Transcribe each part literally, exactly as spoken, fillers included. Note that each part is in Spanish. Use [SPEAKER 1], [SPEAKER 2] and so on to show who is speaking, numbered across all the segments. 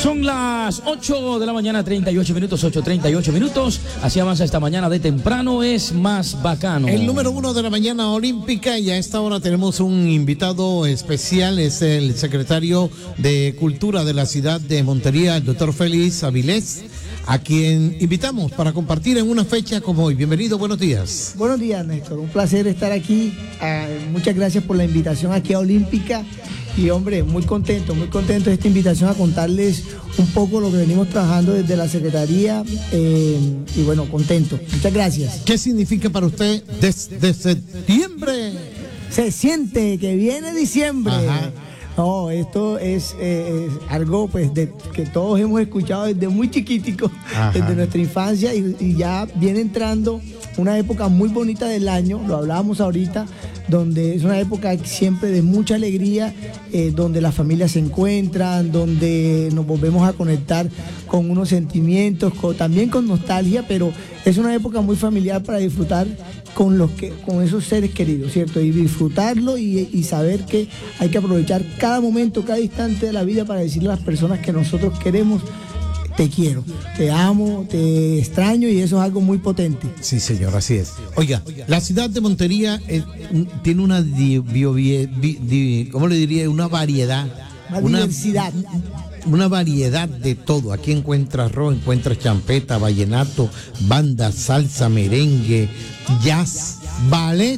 [SPEAKER 1] Son las ocho de la mañana, treinta y ocho minutos, ocho treinta y ocho minutos. Así avanza esta mañana de temprano, es más bacano.
[SPEAKER 2] El número uno de la mañana olímpica, y a esta hora tenemos un invitado especial, es el secretario de Cultura de la ciudad de Montería, el doctor Félix Avilés, a quien invitamos para compartir en una fecha como hoy. Bienvenido, buenos días.
[SPEAKER 3] Buenos días, Néstor, un placer estar aquí. Uh, muchas gracias por la invitación aquí a Olímpica. Y hombre, muy contento, muy contento de esta invitación a contarles un poco lo que venimos trabajando desde la Secretaría eh, y bueno, contento. Muchas gracias.
[SPEAKER 2] ¿Qué significa para usted desde septiembre?
[SPEAKER 3] Se siente que viene diciembre.
[SPEAKER 2] Ajá.
[SPEAKER 3] No, esto es, eh, es algo pues de, que todos hemos escuchado desde muy chiquiticos, desde nuestra infancia, y, y ya viene entrando una época muy bonita del año, lo hablábamos ahorita, donde es una época siempre de mucha alegría, eh, donde las familias se encuentran, donde nos volvemos a conectar con unos sentimientos, con, también con nostalgia, pero es una época muy familiar para disfrutar con los que, con esos seres queridos, ¿cierto? Y disfrutarlo y, y saber que hay que aprovechar cada momento, cada instante de la vida para decirle a las personas que nosotros queremos: te quiero, te amo, te extraño, y eso es algo muy potente.
[SPEAKER 2] Sí, señor, así es. Oiga, la ciudad de Montería eh, tiene una, di, bio, di, di, ¿cómo le diría? Una variedad.
[SPEAKER 3] Una,
[SPEAKER 2] una
[SPEAKER 3] diversidad.
[SPEAKER 2] Una variedad de todo. Aquí encuentras rock, encuentras champeta, vallenato, banda, salsa, merengue, jazz, ballet.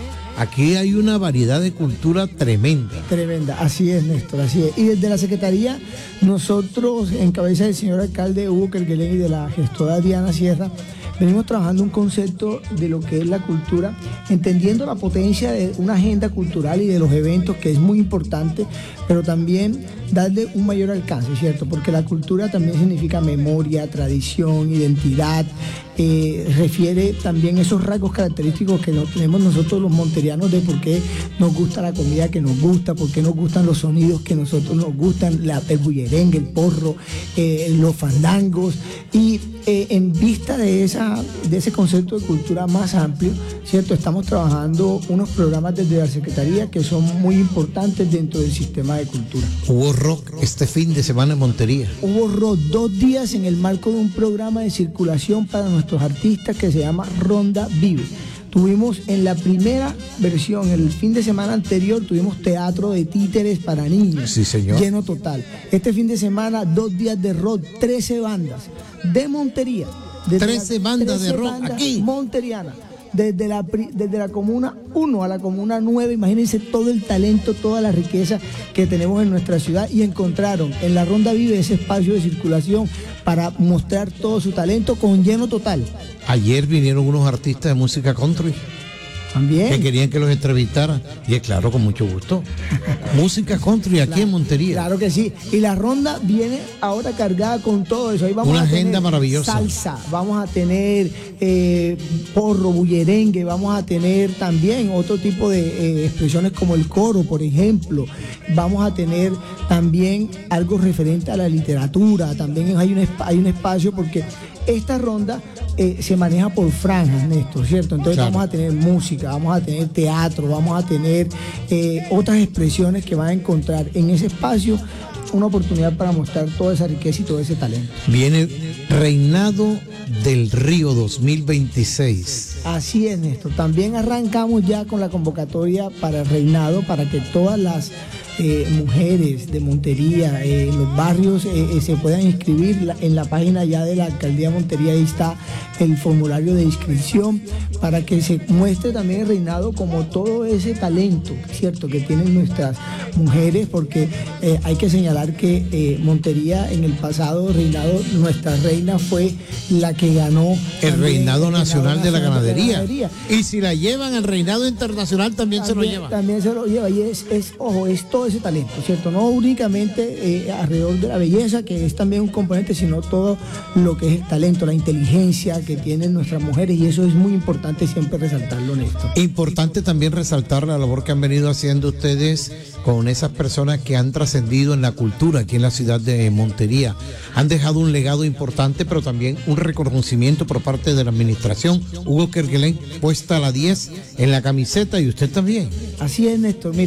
[SPEAKER 2] Aquí hay una variedad de cultura tremenda.
[SPEAKER 3] Tremenda, así es, Néstor, así es. Y desde la Secretaría, nosotros, en cabeza del señor alcalde Hugo Kerguelen y de la gestora Diana Sierra, venimos trabajando un concepto de lo que es la cultura, entendiendo la potencia de una agenda cultural y de los eventos, que es muy importante, pero también darle un mayor alcance, ¿cierto? Porque la cultura también significa memoria, tradición, identidad, eh, refiere también esos rasgos característicos que no tenemos nosotros los monterianos, de por qué nos gusta la comida que nos gusta, por qué nos gustan los sonidos que nosotros nos gustan, la, el bullerengue, el porro, eh, los fandangos, y eh, en vista de, esa, de ese concepto de cultura más amplio, ¿cierto? Estamos trabajando unos programas desde la Secretaría que son muy importantes dentro del sistema de cultura.
[SPEAKER 2] Hubo rock este fin de semana en Montería.
[SPEAKER 3] Hubo rock dos días en el marco de un programa de circulación para nuestros artistas que se llama Ronda Vive. Tuvimos en la primera versión, el fin de semana anterior, tuvimos teatro de títeres para niños.
[SPEAKER 2] Sí, señor.
[SPEAKER 3] Lleno total. Este fin de semana, dos días de rock, trece bandas de Montería.
[SPEAKER 2] trece bandas de rock aquí.
[SPEAKER 3] Monteriana. Desde la, desde la comuna uno a la comuna nueve, imagínense todo el talento, toda la riqueza que tenemos en nuestra ciudad, y encontraron en la Ronda Vive ese espacio de circulación para mostrar todo su talento con lleno total.
[SPEAKER 2] Ayer vinieron unos artistas de música country.
[SPEAKER 3] También.
[SPEAKER 2] Que querían que los entrevistaran. Y es claro, con mucho gusto. Música country aquí
[SPEAKER 3] claro,
[SPEAKER 2] en Montería.
[SPEAKER 3] Claro que sí. Y la ronda viene ahora cargada con todo eso. Ahí vamos
[SPEAKER 2] Una
[SPEAKER 3] a
[SPEAKER 2] agenda
[SPEAKER 3] tener
[SPEAKER 2] maravillosa.
[SPEAKER 3] Salsa, vamos a tener eh, porro, bullerengue, vamos a tener también otro tipo de eh, expresiones como el coro, por ejemplo. Vamos a tener también algo referente a la literatura. También hay un, hay un espacio, porque esta ronda eh, se maneja por franjas, Néstor, ¿cierto? Entonces claro, vamos a tener música, vamos a tener teatro, vamos a tener eh, otras expresiones que van a encontrar en ese espacio, una oportunidad para mostrar toda esa riqueza y todo ese talento.
[SPEAKER 2] Viene Reinado del Río dos mil veintiséis.
[SPEAKER 3] Así es, Néstor. También arrancamos ya con la convocatoria para el Reinado, para que todas las eh, mujeres de Montería, eh, en los barrios, eh, eh, se puedan inscribir la, en la página ya de la Alcaldía de Montería. Ahí está el formulario de inscripción, para que se muestre también el Reinado como todo ese talento, ¿cierto?, que tienen nuestras mujeres, porque eh, hay que señalar que eh, Montería en el pasado Reinado, nuestra reina fue la que ganó
[SPEAKER 2] el Reinado Nacional de la Ganadería.
[SPEAKER 3] ganadería.
[SPEAKER 2] Y si la llevan al Reinado Internacional también, también se lo lleva.
[SPEAKER 3] También se lo lleva, y es, es, ojo, es todo ese talento, ¿cierto? No únicamente eh, alrededor de la belleza, que es también un componente, sino todo lo que es el talento, la inteligencia que tienen nuestras mujeres, y eso es muy importante siempre resaltarlo, Néstor.
[SPEAKER 2] Importante también resaltar la labor que han venido haciendo ustedes con esas personas que han trascendido en la cultura aquí en la ciudad de Montería. Han dejado un legado importante, pero también un reconocimiento por parte de la administración. Hugo Kerguelen, puesta a la diez en la camiseta, y usted también.
[SPEAKER 3] Así es, Néstor. Mira,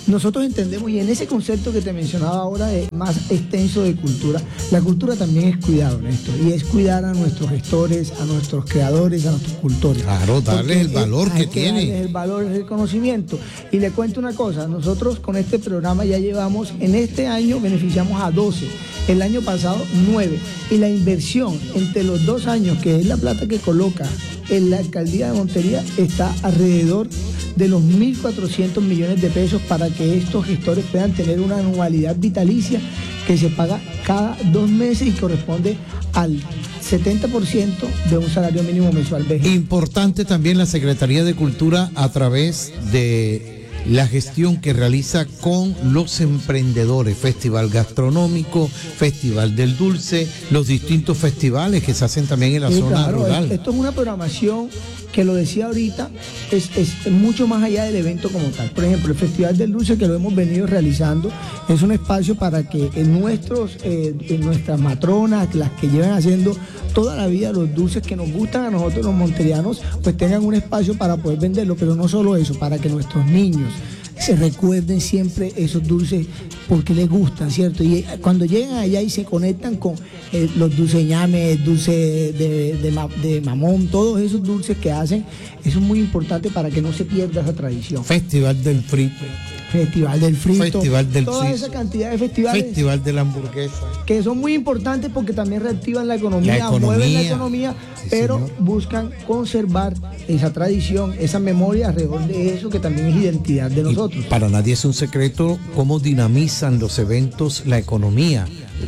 [SPEAKER 3] nosotros entendemos, y en ese concepto que te mencionaba ahora, de más extenso de cultura, la cultura también es cuidado, Néstor, y es cuidar a nuestros gestores, a nuestros creadores, a nuestros cultores.
[SPEAKER 2] Claro, darles el valor que,
[SPEAKER 3] que
[SPEAKER 2] tiene.
[SPEAKER 3] Darles el valor, el reconocimiento. Y le cuento una cosa, nosotros con este programa ya llevamos, en este año beneficiamos a doce, el año pasado nueve, y la inversión entre los dos años, que es la plata que coloca en la alcaldía de Montería, está alrededor de los mil cuatrocientos millones de pesos para que estos gestores puedan tener una anualidad vitalicia que se paga cada dos meses y corresponde al setenta por ciento de un salario mínimo mensual.
[SPEAKER 2] Importante también la Secretaría de Cultura a través de la gestión que realiza con los emprendedores, Festival Gastronómico, Festival del Dulce, los distintos festivales que se hacen también en la
[SPEAKER 3] sí,
[SPEAKER 2] zona
[SPEAKER 3] claro,
[SPEAKER 2] rural.
[SPEAKER 3] Esto es una programación que, lo decía ahorita, es, es mucho más allá del evento como tal. Por ejemplo, el Festival del Dulce, que lo hemos venido realizando, es un espacio para que en nuestros, eh, en nuestras matronas, las que llevan haciendo toda la vida los dulces que nos gustan a nosotros los monterianos, pues tengan un espacio para poder venderlo, pero no solo eso, para que nuestros niños se recuerden siempre esos dulces porque les gustan, ¿cierto? Y cuando llegan allá y se conectan con eh, los dulces ñame, dulce de, de, de mamón, todos esos dulces que hacen, eso es muy importante para que no se pierda esa tradición.
[SPEAKER 2] Festival del frito.
[SPEAKER 3] Festival del frito.
[SPEAKER 2] Festival del
[SPEAKER 3] toda
[SPEAKER 2] suizo.
[SPEAKER 3] esa cantidad de festivales.
[SPEAKER 2] Festival de la hamburguesa.
[SPEAKER 3] Que son muy importantes porque también reactivan la economía,
[SPEAKER 2] La economía.
[SPEAKER 3] mueven la economía, sí, pero señor. Buscan conservar esa tradición, esa memoria alrededor de eso que también es identidad de nosotros.
[SPEAKER 2] Y para nadie es un secreto cómo dinamizan los eventos la economía.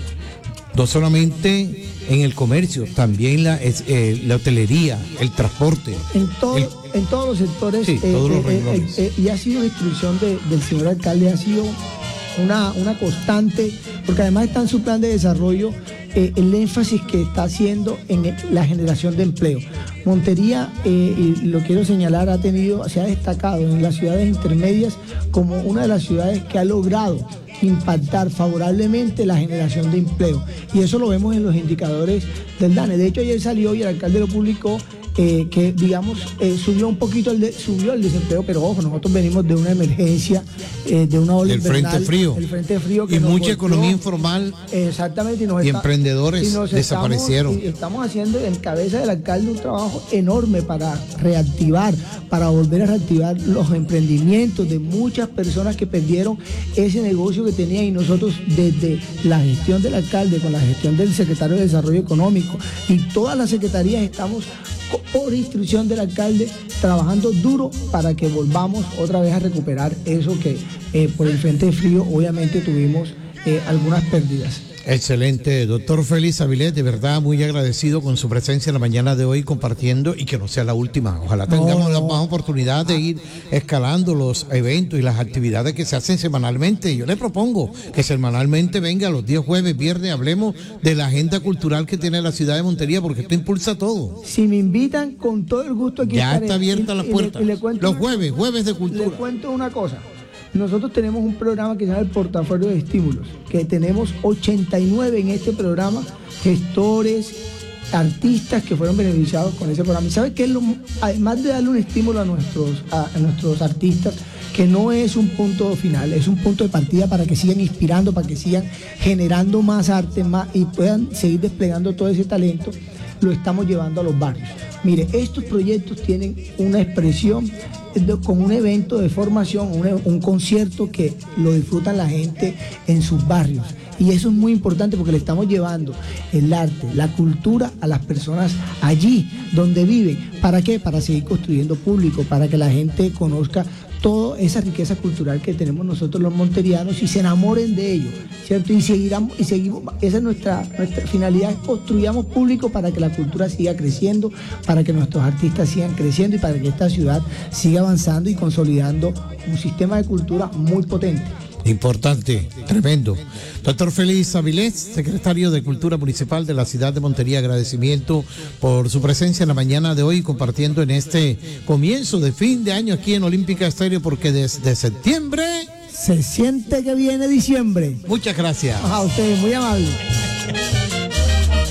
[SPEAKER 2] No solamente en el comercio, también la, es, eh, la hotelería, el transporte.
[SPEAKER 3] En, todo,
[SPEAKER 2] el,
[SPEAKER 3] en todos los sectores.
[SPEAKER 2] Sí,
[SPEAKER 3] eh,
[SPEAKER 2] todos los
[SPEAKER 3] eh, eh, eh, y ha sido instrucción de, del señor alcalde, ha sido una, una constante, porque además está en su plan de desarrollo eh, el énfasis que está haciendo en la generación de empleo. Montería, eh, y lo quiero señalar, ha tenido, se ha destacado en las ciudades intermedias como una de las ciudades que ha logrado impactar favorablemente la generación de empleo. Y eso lo vemos en los indicadores del DANE. De hecho, ayer salió y el alcalde lo publicó, eh, que digamos eh, subió un poquito el de, subió el desempleo, pero ojo, nosotros venimos de una emergencia, eh, de una ola
[SPEAKER 2] el
[SPEAKER 3] invernal,
[SPEAKER 2] frente frío,
[SPEAKER 3] el frente frío que
[SPEAKER 2] y
[SPEAKER 3] nos
[SPEAKER 2] mucha
[SPEAKER 3] golpeó,
[SPEAKER 2] economía informal,
[SPEAKER 3] exactamente, y, nos
[SPEAKER 2] y
[SPEAKER 3] está,
[SPEAKER 2] emprendedores
[SPEAKER 3] y nos
[SPEAKER 2] desaparecieron.
[SPEAKER 3] Estamos, y estamos haciendo en cabeza del alcalde un trabajo enorme para reactivar, para volver a reactivar los emprendimientos de muchas personas que perdieron ese negocio que tenían, y nosotros desde la gestión del alcalde, con la gestión del secretario de Desarrollo Económico y todas las secretarías, estamos por instrucción del alcalde trabajando duro para que volvamos otra vez a recuperar eso que eh, por el frente frío obviamente tuvimos eh, algunas pérdidas.
[SPEAKER 2] Excelente, doctor Félix Avilés, de verdad muy agradecido con su presencia en la mañana de hoy compartiendo, y que no sea la última. Ojalá tengamos no, no. la más oportunidad de ir escalando los eventos y las actividades que se hacen semanalmente. Yo le propongo que semanalmente venga los días jueves, viernes, hablemos de la agenda cultural que tiene la ciudad de Montería, porque esto impulsa todo.
[SPEAKER 3] Si me invitan, con todo el gusto aquí
[SPEAKER 2] ya
[SPEAKER 3] estaré.
[SPEAKER 2] está abierta la puerta.
[SPEAKER 3] Y le, y le
[SPEAKER 2] los jueves, jueves de cultura.
[SPEAKER 3] Le cuento una cosa. Nosotros tenemos un programa que se llama el Portafolio de Estímulos, que tenemos ochenta y nueve en este programa, gestores, artistas que fueron beneficiados con ese programa. ¿Y sabe qué es lo, además de darle un estímulo a nuestros, a, a nuestros artistas, que no es un punto final, es un punto de partida para que sigan inspirando, para que sigan generando más arte, más, y puedan seguir desplegando todo ese talento? Lo estamos llevando a los barrios. Mire, estos proyectos tienen una expresión de, con un evento de formación, un, un concierto que lo disfrutan la gente en sus barrios. Y eso es muy importante porque le estamos llevando el arte, la cultura a las personas allí donde viven. ¿Para qué? Para seguir construyendo público, para que la gente conozca toda esa riqueza cultural que tenemos nosotros los monterianos y se enamoren de ello, ¿cierto? Y seguirán, y seguimos, esa es nuestra, nuestra finalidad, construyamos público para que la cultura siga creciendo, para que nuestros artistas sigan creciendo y para que esta ciudad siga avanzando y consolidando un sistema de cultura muy potente.
[SPEAKER 2] Importante, tremendo. Doctor Félix Avilés, secretario de Cultura Municipal de la ciudad de Montería, agradecimiento por su presencia en la mañana de hoy, compartiendo en este comienzo de fin de año aquí en Olímpica Estéreo, porque desde septiembre
[SPEAKER 3] se siente que viene diciembre.
[SPEAKER 2] Muchas gracias.
[SPEAKER 3] A ustedes, muy amable.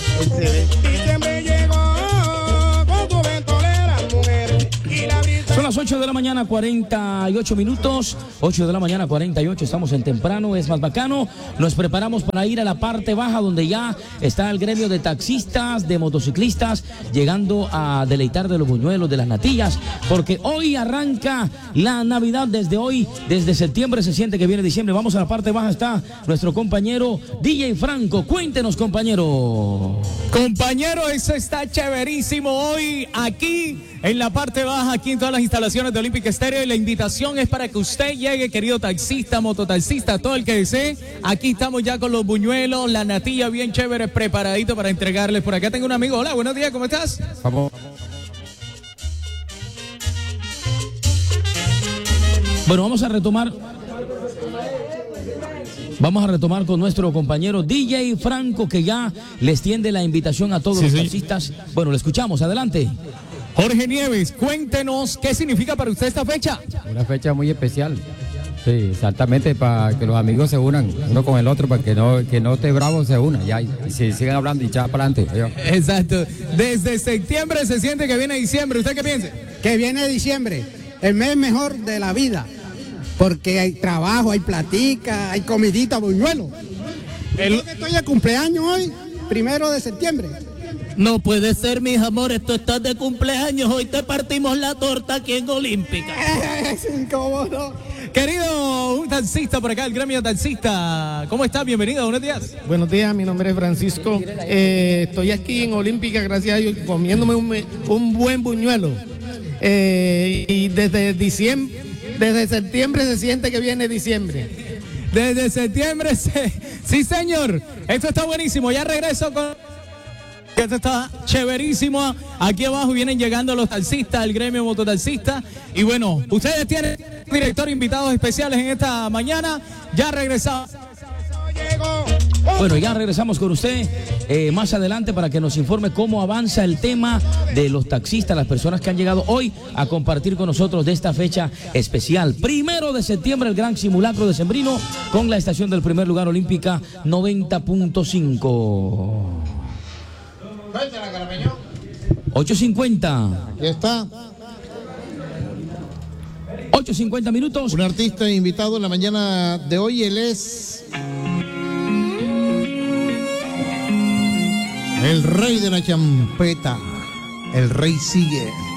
[SPEAKER 1] Son las ocho de la mañana, cuarenta y ocho minutos. ocho de la mañana, cuarenta y ocho. Estamos en temprano, es más bacano. Nos preparamos para ir a la parte baja donde ya está el gremio de taxistas, de motociclistas, llegando a deleitar de los buñuelos, de las natillas, porque hoy arranca la Navidad. Desde hoy, desde septiembre se siente que viene diciembre. Vamos a la parte baja, está nuestro compañero D J Franco. Cuéntenos, compañero.
[SPEAKER 4] Compañero, eso está chéverísimo hoy aquí en la parte baja, aquí en todas las instalaciones de Olympic Stereo, y la invitación es para que usted llegue, querido taxista, mototaxista, todo el que desee. Aquí estamos ya con los buñuelos, la natilla bien chévere, preparadito para entregarles. Por acá tengo un amigo. Hola, buenos días, ¿cómo estás?
[SPEAKER 5] Vamos.
[SPEAKER 1] Bueno, vamos a retomar. Vamos a retomar con nuestro compañero D J Franco, que ya les tiende la invitación a todos
[SPEAKER 4] Sí,
[SPEAKER 1] los
[SPEAKER 4] sí.
[SPEAKER 1] taxistas. Bueno, le escuchamos, adelante.
[SPEAKER 4] Jorge Nieves, cuéntenos qué significa para usted esta fecha.
[SPEAKER 5] Una fecha muy especial. Sí, exactamente, para que los amigos se unan uno con el otro, para que no, que no esté bravo, se una. Ya, y si sigan hablando y echar para adelante.
[SPEAKER 4] Exacto. Desde septiembre se siente que viene diciembre. ¿Usted qué piensa?
[SPEAKER 6] Que viene diciembre, el mes mejor de la vida, porque hay trabajo, hay platica, hay comidita, buñuelo.
[SPEAKER 4] El-
[SPEAKER 6] Yo que estoy de cumpleaños hoy, primero de septiembre.
[SPEAKER 7] No puede ser, mis amores, tú estás de cumpleaños, hoy te partimos la torta aquí en Olímpica.
[SPEAKER 6] Sí, cómo no.
[SPEAKER 4] Querido, un taxista por acá, el gremio taxista. ¿Cómo estás? Bienvenido, buenos días.
[SPEAKER 8] Buenos días, mi nombre es Francisco. Eh, estoy aquí en Olímpica, gracias a Dios, comiéndome un, un buen buñuelo. Eh, y desde diciembre, desde septiembre se siente que viene diciembre.
[SPEAKER 4] Desde septiembre, se... sí señor, esto está buenísimo. Ya regreso con... Esto está chéverísimo. Aquí abajo vienen llegando los taxistas, el gremio mototaxista. Y bueno, ustedes tienen director invitados especiales en esta mañana. Ya regresamos.
[SPEAKER 1] Bueno, ya regresamos con usted eh, más adelante para que nos informe cómo avanza el tema de los taxistas, las personas que han llegado hoy a compartir con nosotros de esta fecha especial. Primero de septiembre, el gran simulacro decembrino con la estación del primer lugar Olímpica noventa punto cinco. ocho cincuenta.
[SPEAKER 2] Aquí está.
[SPEAKER 1] ocho cincuenta minutos.
[SPEAKER 2] Un artista invitado en la mañana de hoy, él es el rey de la champeta. El rey sigue.